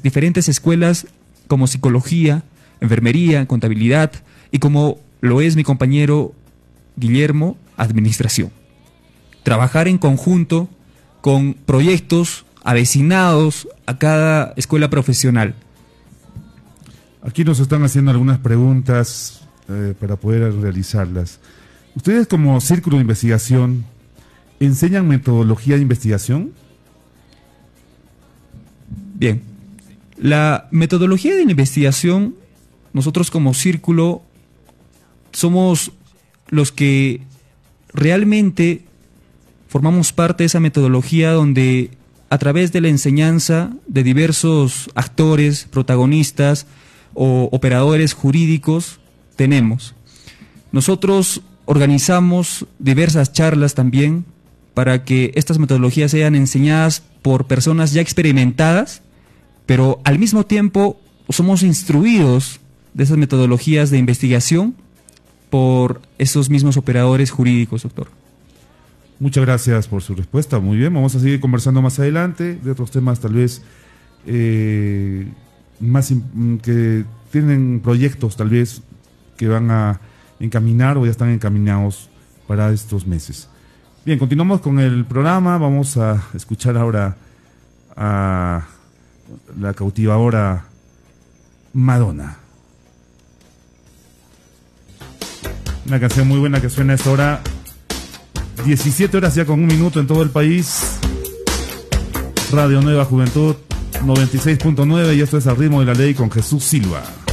diferentes escuelas como psicología, enfermería, contabilidad y como lo es mi compañero Guillermo, administración. Trabajar en conjunto con proyectos avecinados a cada escuela profesional. Aquí nos están haciendo algunas preguntas para poder realizarlas. ¿Ustedes como Círculo de Investigación enseñan metodología de investigación? Bien, la metodología de la investigación, nosotros como Círculo somos los que realmente formamos parte de esa metodología donde a través de la enseñanza de diversos actores, protagonistas o operadores jurídicos tenemos. Nosotros organizamos diversas charlas también para que estas metodologías sean enseñadas por personas ya experimentadas, pero al mismo tiempo somos instruidos de esas metodologías de investigación por esos mismos operadores jurídicos, doctor. Muchas gracias por su respuesta. Muy bien, vamos a seguir conversando más adelante de otros temas tal vez que tienen proyectos tal vez que van a encaminar o ya están encaminados para estos meses. Bien, continuamos con el programa. Vamos a escuchar ahora a la cautivadora Madonna. Una canción muy buena que suena a esta hora. 17 horas ya con 1 minuto en todo el país. Radio Nueva Juventud 96.9 y esto es Al Ritmo de la Ley con Jesús Silva.